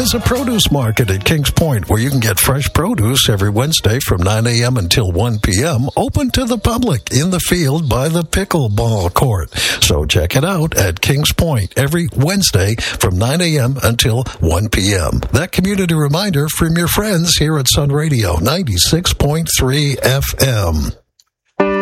is a produce market at Kings Point where you can get fresh produce every Wednesday from 9 a.m. until 1 p.m. open to the public in the field by the pickleball court. So check it out at Kings Point every Wednesday from 9 a.m. until 1 p.m. That community reminder from your friends here at Sun Radio 96.3 FM.